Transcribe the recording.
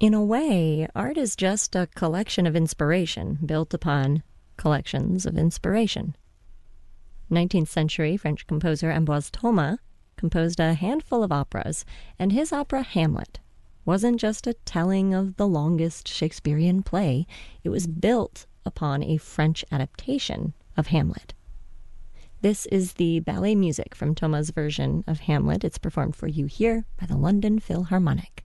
In a way, art is just a collection of inspiration built upon collections of inspiration. 19th century French composer Ambroise Thomas composed a handful of operas, and his opera Hamlet wasn't just a telling of the longest Shakespearean play. It was built upon a French adaptation of Hamlet. This is the ballet music from Thomas' version of Hamlet. It's performed for you here by the London Philharmonic.